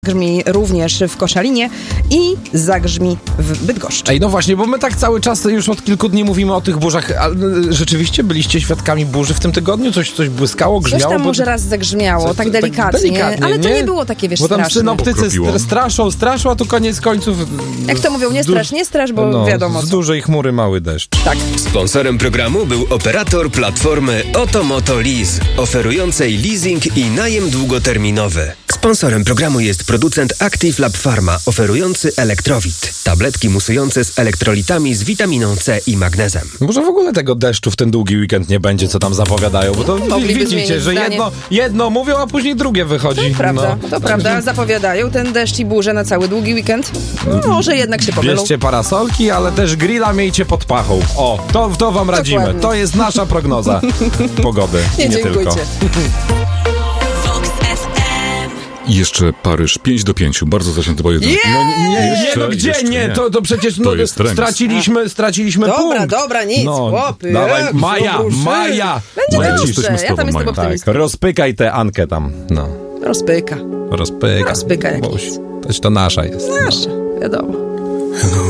Zagrzmi również w Koszalinie i zagrzmi w Bydgoszczy. Ej, no właśnie, bo my tak cały czas już od kilku dni mówimy o tych burzach. A rzeczywiście byliście świadkami burzy w tym tygodniu? Coś błyskało, grzmiało? Coś tam może raz zagrzmiało, tak delikatnie, ale to nie było takie, bo tam straszne. synoptycy straszą, a tu koniec końców... Jak to mówią, nie strasz, bo wiadomo z co. dużej chmury mały deszcz. Tak. Sponsorem programu był operator platformy Otomoto Lease, oferującej leasing i najem długoterminowy. Sponsorem programu jest producent Active Lab Pharma, oferujący Elektrowit. Tabletki musujące z elektrolitami z witaminą C i magnezem. Może w ogóle tego deszczu w ten długi weekend nie będzie, co tam zapowiadają, bo to widzicie, że jedno mówią, a później drugie wychodzi. To prawda, zapowiadają ten deszcz i burzę na cały długi weekend. Może jednak się pomylą. Bierzcie parasolki, ale też grilla miejcie pod pachą. O, to wam radzimy. Dokładnie. To jest nasza prognoza pogody. Nie tylko. dziękujcie. I jeszcze Paryż 5-5. Bardzo zacięty pojedynek. To przecież To jest remis. straciliśmy punkt. Dobra, nic, chłopy. Dawaj, Maja! Będzie Jesteśmy dobrze, z ja tam tobą, jestem Maja. optymistą. Tak, rozpykaj tę Ankę tam. No. Rozpyka Rozpyka jak Boś, to nasza jest. Nasza, wiadomo.